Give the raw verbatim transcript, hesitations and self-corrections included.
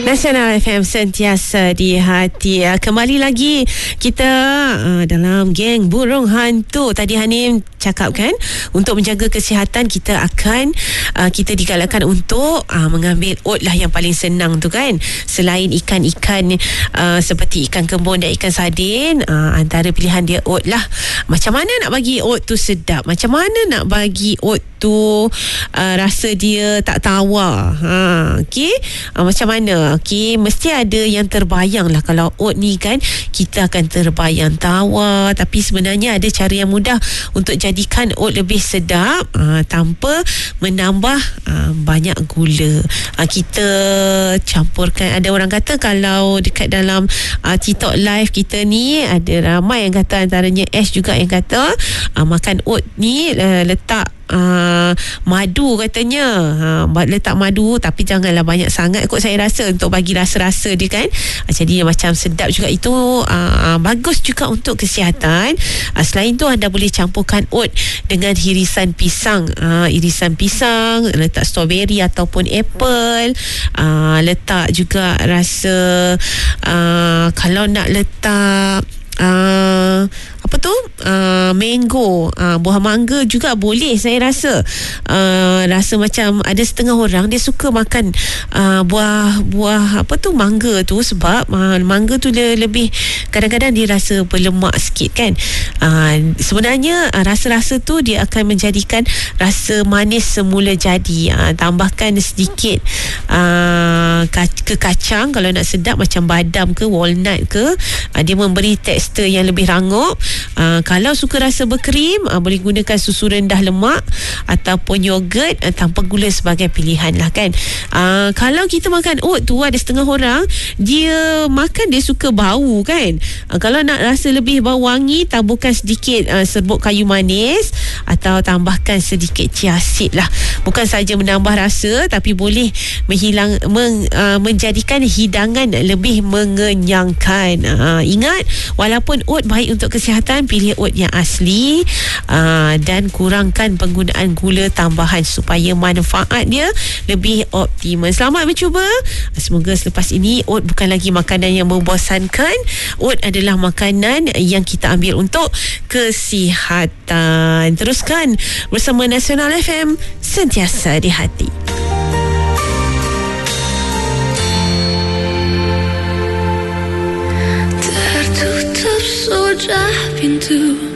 Nasional F M sentiasa di hati. Kembali lagi kita uh, dalam geng burung hantu. Tadi Hanim cakap kan, untuk menjaga kesihatan kita akan uh, kita digalakkan untuk uh, mengambil oat lah yang paling senang tu kan. Selain ikan-ikan uh, seperti ikan kembun dan ikan sardin, uh, antara pilihan dia oat lah. Macam mana nak bagi oat tu sedap? Macam mana nak bagi oat tu uh, rasa dia tak tawar? Ha, okey. Uh, macam mana? Okey, mesti ada yang terbayang lah. Kalau oat ni kan, kita akan terbayang tawar, tapi sebenarnya ada cara yang mudah untuk jadikan oat lebih sedap uh, tanpa menambah uh, banyak gula. Uh, kita campurkan. Ada orang kata kalau dekat dalam uh, TikTok live kita ni, ada ramai yang kata, antaranya Ash juga yang kata uh, makan oat ni uh, letak Uh, madu katanya, uh, letak madu tapi janganlah banyak sangat kot saya rasa, untuk bagi rasa-rasa dia kan, uh, jadi macam sedap juga. Itu uh, bagus juga untuk kesihatan. Uh, selain tu anda boleh campurkan oat dengan irisan pisang, uh, irisan pisang, letak strawberry ataupun apple, uh, letak juga rasa uh, kalau nak letak Uh, apa tu uh, mango, uh, buah mangga juga boleh saya rasa. Uh, rasa macam ada setengah orang dia suka makan uh, buah buah apa tu mangga tu, sebab uh, mangga tu dia lebih, kadang-kadang dia rasa berlemak sikit kan. Uh, sebenarnya uh, rasa-rasa tu dia akan menjadikan rasa manis semula jadi. Uh, tambahkan sedikit uh, ke kacang kalau nak sedap, macam badam ke walnut ke, uh, dia memberi teks yang lebih rangup. Uh, kalau suka rasa berkrim, uh, boleh gunakan susu rendah lemak ataupun yogurt uh, tanpa gula sebagai pilihan lah kan. Uh, kalau kita makan oat tu, ada setengah orang dia makan dia suka bau kan. Uh, kalau nak rasa lebih bau wangi, taburkan sedikit uh, serbuk kayu manis atau tambahkan sedikit chia seed lah. Bukan saja menambah rasa, tapi boleh menghilang men, uh, menjadikan hidangan lebih mengenyangkan. Uh, ingat, walaupun Walaupun oat baik untuk kesihatan, pilih oat yang asli uh, dan kurangkan penggunaan gula tambahan supaya manfaat dia lebih optimal. Selamat mencuba. Semoga selepas ini oat bukan lagi makanan yang membosankan. Oat adalah makanan yang kita ambil untuk kesihatan. Teruskan bersama Nasional F M, sentiasa di hati. Sudah pintu